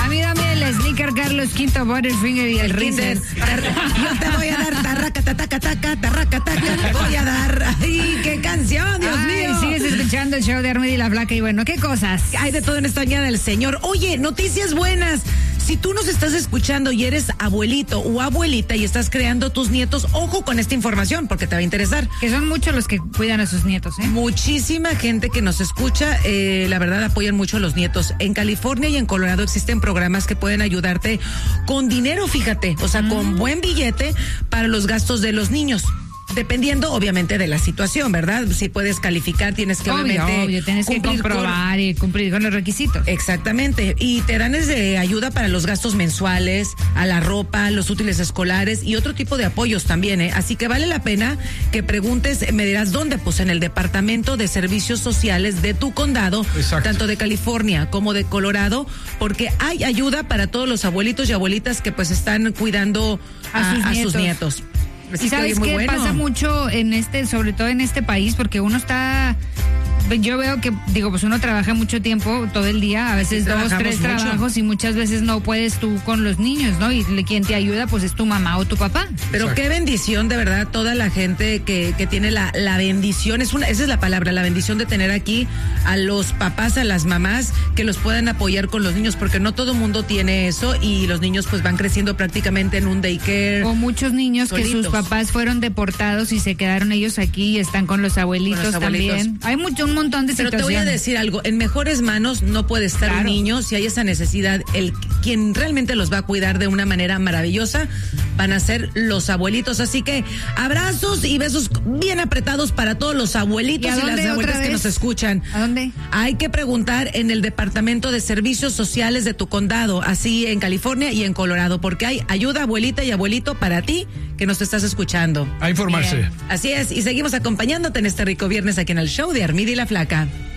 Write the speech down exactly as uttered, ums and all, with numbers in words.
mí dame el sneaker Carlos Quinto Butterfinger y el Rinder. Yo te voy a dar tarraca, taca, taca, tarraca, taca, te voy a dar. ¡Ay, qué canción, Dios Ay, mío! sigues escuchando el show de Armida y la Flaca y bueno, ¿qué cosas? Hay de todo en esta mañana del Señor. Oye, noticias buenas. Si tú nos estás escuchando y eres abuelito o abuelita y estás creando tus nietos, ojo con esta información porque te va a interesar. Que son muchos los que cuidan a sus nietos, ¿eh? Muchísima gente que nos escucha, eh, la verdad apoyan mucho a los nietos. En California y en Colorado existen programas que pueden ayudarte con dinero, fíjate, o sea, mm. con buen billete para los gastos de los niños. Dependiendo, obviamente, de la situación, ¿verdad? Si puedes calificar, tienes que, obvio, obviamente... Obvio, tienes que comprobar con... y cumplir con los requisitos. Exactamente. Y te dan desde ayuda para los gastos mensuales, a la ropa, los útiles escolares y otro tipo de apoyos también, ¿eh? Así que vale la pena que preguntes, me dirás, ¿dónde? Pues en el Departamento de Servicios Sociales de tu condado, Exacto. tanto de California como de Colorado, porque hay ayuda para todos los abuelitos y abuelitas que pues están cuidando a, a, sus, a nietos. sus nietos. Y sabes qué bueno. pasa mucho en este, sobre todo en este país, porque uno está, yo veo que, digo, pues uno trabaja mucho tiempo, todo el día, a veces sí, dos, tres mucho. trabajos y muchas veces no puedes tú con los niños, ¿no? Y quien te ayuda, pues es tu mamá o tu papá. Pero Exacto. qué bendición, de verdad, toda la gente que, que tiene la, la bendición, es una, esa es la palabra, la bendición de tener aquí a los papás, a las mamás, que los puedan apoyar con los niños, porque no todo mundo tiene eso y los niños pues van creciendo prácticamente en un daycare. O muchos niños solitos. Que sus papás fueron deportados y se quedaron ellos aquí y están con los abuelitos, con los abuelitos. también. Hay mucho, un montón de Pero situaciones. Pero te voy a decir algo, en mejores manos no puede estar claro. un niño. Si hay esa necesidad, el quien realmente los va a cuidar de una manera maravillosa van a ser los abuelitos. Así que abrazos y besos bien apretados para todos los abuelitos y, y las abuelitas que nos escuchan. ¿A dónde? Hay que preguntar en el Departamento de Servicios Sociales de tu condado, así en California y en Colorado, porque hay ayuda, abuelita y abuelito, para ti que nos estás escuchando. A informarse. Bien. Así es, y seguimos acompañándote en este rico viernes aquí en el show de Armida y la Flaca.